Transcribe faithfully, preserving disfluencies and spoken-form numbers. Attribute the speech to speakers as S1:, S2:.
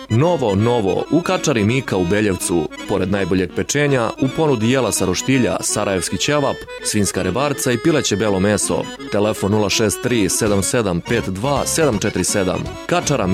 S1: Novo, novo, u kačari Mika u Beljevcu. Pored najboljeg pečenja, u ponudi jela sa roštilja, sarajevski ćevap, svinjska rebarca i pileće belo meso. Telefon nula šest tri sedam sedam pet dva sedam četiri sedam. Kačara